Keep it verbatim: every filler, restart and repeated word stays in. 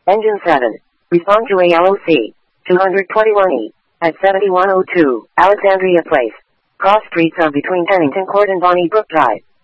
Engine seven. Respond to A L O C. two twenty-one E. At seventy-one oh two, Alexandria Place. Cross streets are between Pennington Court and Bonnie Brook Drive.